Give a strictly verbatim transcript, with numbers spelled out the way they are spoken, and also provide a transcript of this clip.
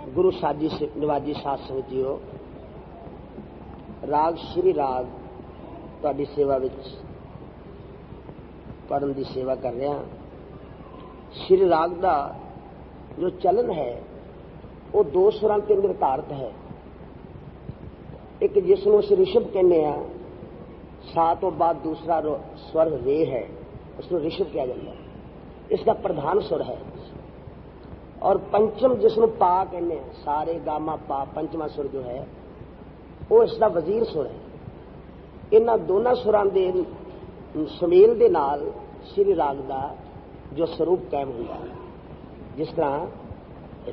गुरु साजी निवाजी साध संगत जीओ, राग श्री राग तुहाडी सेवा विच पढ़न की सेवा कर रहा। श्री राग का जो चलन है वो दो सुरां ते निर्धारित है। एक जिसनों असीं ऋषभ कहने आ, सा तो बाद दूसरा स्वर रे है, उसको ऋषभ कहा जाता है, इसका प्रधान सुर है। और पंचम जिसनों पा कहने, सारे गामा पा, पंचमा सुर जो है वो इसका वजीर सुर है। इन्हां दोनों सुरां दे सुमेल दे नाल श्री राग का जो स्वरूप कायम होता है। जिस तरह